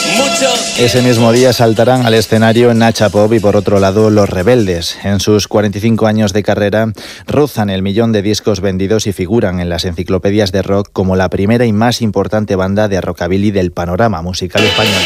Ese mismo día saltarán al escenario Nacha Pop y por otro lado Los Rebeldes. En sus 45 años de carrera rozan el 1.000.000 de discos vendidos y figuran en las enciclopedias de rock como la primera y más importante banda de rockabilly del panorama musical español.